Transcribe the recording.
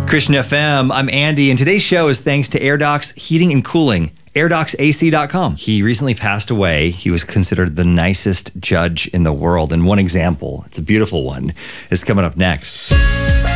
Christian FM, I'm Andy, and today's show is thanks to AirDocs Heating and Cooling, AirDocsAC.com. He recently passed away. He was considered the nicest judge in the world, and one example, it's a beautiful one, is coming up next.